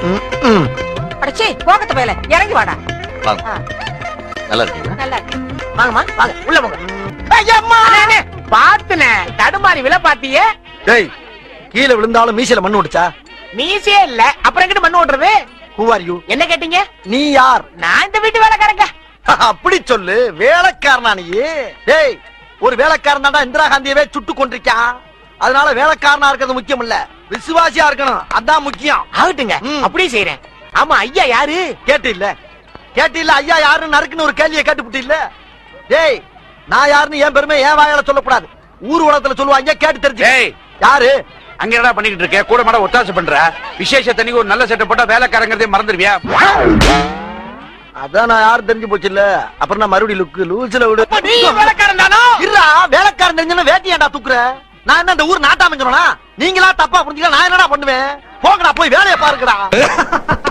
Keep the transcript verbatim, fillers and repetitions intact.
அடச்சே போகத்த வேலை இறங்கி வாடா. நல்லா இருக்கீங்களா? நல்லா இருக்கு. வாங்கம்மா வாங்க உள்ள போங்க. பாத்துன தடுமாறி விழ பாத்தியே. டேய் கீழே விழுந்தாலும் மீசையில மண்ணு ஓடுச்சா? மீசே இல்ல அப்புறம் எங்கிட்ட மண்ணு ஓட்டுறது? Who are you? என்ன கேட்டீங்க? நீ யார்? நான் இந்த வீட்டு வேலைக்காரங்க. அப்படி சொல்லு. வேலைக்காரனா நீ? டேய் ஒரு வேலைக்காரன் தான்டா இந்திரா காந்தியவே சுட்டு கொண்டிருக்கான். அதனால வேலைக்காரனா இருக்கிறது முக்கியம் இல்ல, விசுவாசியா இருக்கணும், அதான் முக்கியம். ஆகட்டுங்க, அப்படியே செய்யறேன். ஆமா ஐயா யாரு? கேட்டு இல்ல கேட்டு இல்ல ஐயா யாருன்னு நறுக்குன்னு ஒரு கேள்வியை கேட்டுப்புட்டு இல்ல. டேய் நான் யாருன்னு என் பெருமை என் வாயால சொல்லக்கூடாது, ஊர் உலகத்துல சொல்லுவாங்க, கேட்டு தெரிஞ்சு. யாரு அங்க என்னடா பண்ணிட்டு இருக்க? கூட மாட ஒத்தாசை பண்ற? விசேஷத்தன்னைக்கு ஒரு நல்ல செட்டப் போட்டா வேலைக்காரங்கிறதே மறந்துடுவியா? அதான் நான் யாரு தெரிஞ்சு போச்சு இல்ல, அப்புறம் நான் மறுபடியும் லுக்கு லூசில விடு. நீ வேலைக்காரன் தானோ? இல்ல வேலைக்காரன் தெரிஞ்சா வேட்டி ஏன்டா தூக்குற? நான் என்ன இந்த ஊர் நாட்டாம சொன்னா? நீங்களா தப்பா புரிஞ்சுக்க நான் என்னடா பண்ணுவேன்? போங்கடா போய் வேலையை பாருங்கடா.